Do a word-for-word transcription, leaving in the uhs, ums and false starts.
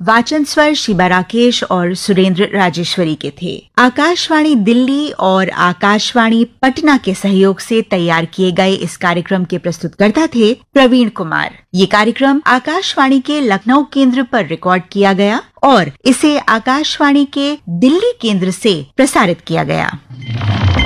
वाचन स्वर शिबा राकेश और सुरेंद्र राजेश्वरी के थे। आकाशवाणी दिल्ली और आकाशवाणी पटना के सहयोग से तैयार किए गए इस कार्यक्रम के प्रस्तुतकर्ता थे प्रवीण कुमार। ये कार्यक्रम आकाशवाणी के लखनऊ केंद्र पर रिकॉर्ड किया गया और इसे आकाशवाणी के दिल्ली केंद्र से प्रसारित किया गया।